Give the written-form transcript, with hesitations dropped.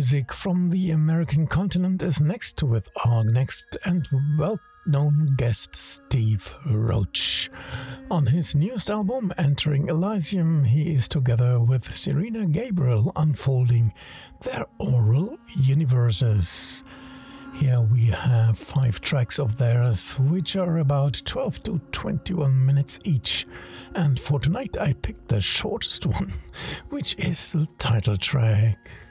music from the American continent is next with our next and well-known guest Steve Roach. On his newest album, Entering Elysium, he is together with Serena Gabriel unfolding their oral universes. Here we have 5 tracks of theirs, which are about 12 to 21 minutes each. And for tonight I picked the shortest one, which is the title track.